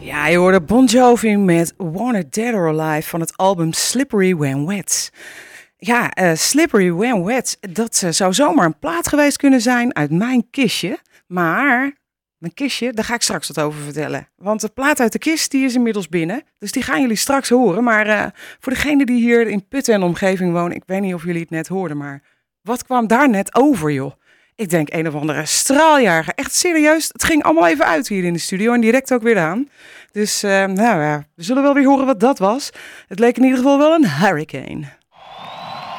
Ja, je hoorde Bon Jovi met Wanted Dead or Alive van het album Slippery When Wet. Ja, Slippery When Wet, dat zou zomaar een plaat geweest kunnen zijn uit mijn kistje. Maar mijn kistje, daar ga ik straks wat over vertellen. Want de plaat uit de kist, die is inmiddels binnen. Dus die gaan jullie straks horen. Maar voor degenen die hier in Putten en omgeving wonen, ik weet niet of jullie het net hoorden, maar wat kwam daar net over, joh? Ik denk een of andere straaljager. Echt serieus, het ging allemaal even uit hier in de studio en direct ook weer aan. Dus we zullen wel weer horen wat dat was. Het leek in ieder geval wel een hurricane.